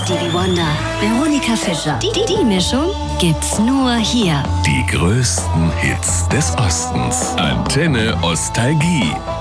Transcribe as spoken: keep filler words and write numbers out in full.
Stevie Wonder, Veronika Fischer. Die, die, die Mischung gibt's nur hier. Die größten Hits des Ostens. Antenne Ostalgie.